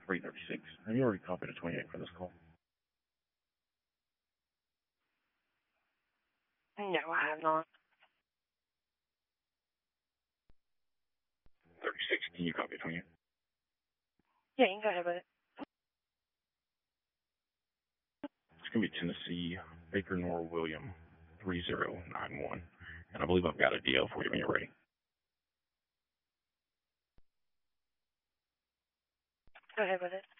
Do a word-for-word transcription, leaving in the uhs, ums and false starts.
three thirty-six. Have you already copied a twenty-eight for this call? No, I have not. thirty-six, can you copy a twenty-eight? Yeah, you can go ahead with it. It's going to be Tennessee, Baker Nor William, three zero nine one. And I believe I've got a D L for you when you're ready. Go ahead with it.